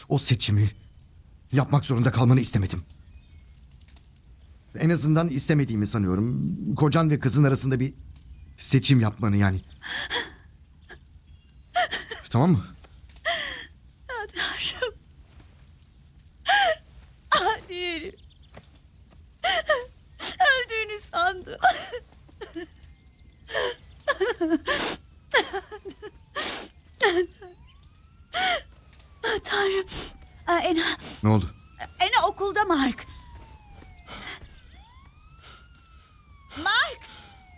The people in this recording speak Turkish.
O seçimi yapmak zorunda kalmanı istemedim. En azından istemediğimi sanıyorum. Kocan ve kızın arasında bir seçim yapmanı yani. Tamam mı? Tanrım. Değilim. Öldüğünü sandım. Tanrım. Ena. Ne oldu? Ena okulda Mark. Mark.